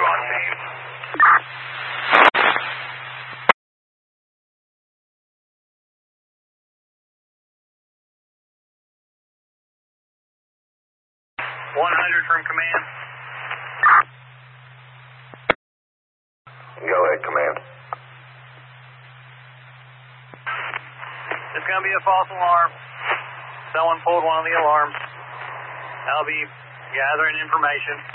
on scene. From command. Go ahead, command. It's going to be a false alarm. Someone pulled one of the alarms. I'll be gathering information.